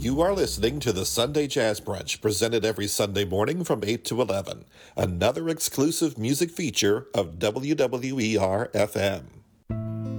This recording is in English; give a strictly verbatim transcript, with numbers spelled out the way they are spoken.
You are listening to the Sunday Jazz Brunch, presented every Sunday morning from eight to eleven. Another exclusive music feature of W W E R F M.